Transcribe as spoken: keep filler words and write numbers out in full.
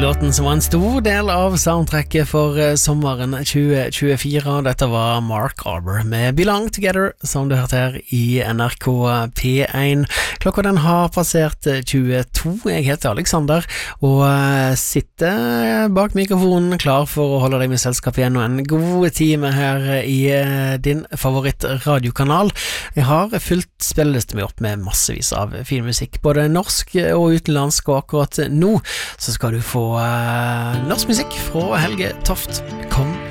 låten som var en stor del av soundtracket for uh, sommeren tjue tjuefire. Dette var Mark Arbor med Belong Together, som du hørte her i N R K P én. Klokka den har passert tjueto. Jeg heter Alexander og uh, sitter bak mikrofonen klar for å holde deg med selskap igjen og en god time her i uh, din favoritt-radiokanal. Jeg har fulgt spillelisten min opp med massevis av fin musikk, både norsk og utenlandsk, og akkurat nå så skal du få uh, norsk musikk fra Helge Toft. Kom